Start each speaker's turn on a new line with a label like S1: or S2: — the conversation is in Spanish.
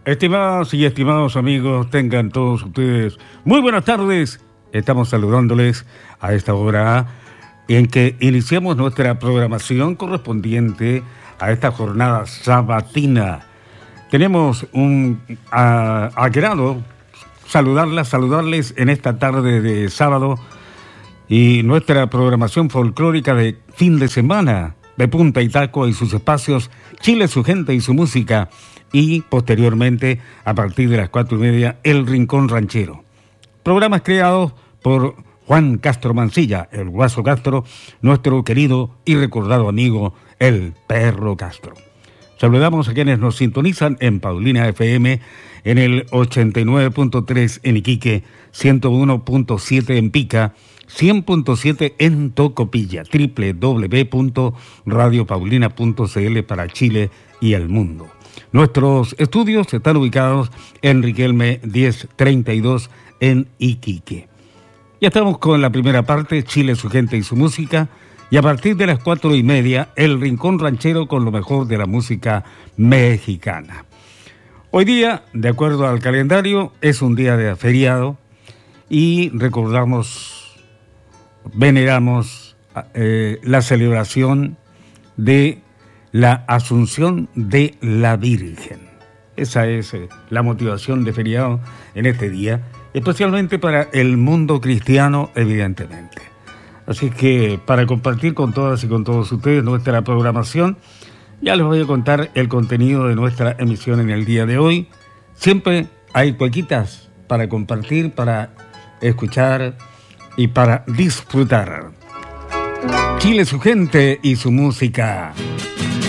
S1: Estimadas y estimados amigos, tengan todos ustedes muy buenas tardes. Estamos saludándoles a esta hora en que iniciamos nuestra programación correspondiente a esta jornada sabatina. Tenemos un agrado saludarles en esta tarde de sábado y nuestra programación folclórica de fin de semana de Punta Itacoa y sus espacios, Chile, su gente y su música. Y posteriormente, a partir de las 4:30, El Rincón Ranchero. Programas creados por Juan Castro Mancilla, el Guaso Castro, nuestro querido y recordado amigo, el Perro Castro. Saludamos a quienes nos sintonizan en Paulina FM, en el 89.3 en Iquique, 101.7 en Pica, 100.7 en Tocopilla, www.radiopaulina.cl para Chile y el mundo. Nuestros estudios están ubicados en Riquelme 1032 en Iquique. Ya estamos con la primera parte, Chile, su gente y su música, y a partir de las 4:30, El Rincón Ranchero con lo mejor de la música mexicana. Hoy día, de acuerdo al calendario, es un día de feriado y veneramos la celebración de la Asunción de la Virgen. Esa es la motivación de feriado en este día, especialmente para el mundo cristiano, evidentemente. Así que para compartir con todas y con todos ustedes nuestra programación, ya les voy a contar el contenido de nuestra emisión en el día de hoy. Siempre hay cuequitas para compartir, para escuchar y para disfrutar. Chile, su gente y su música.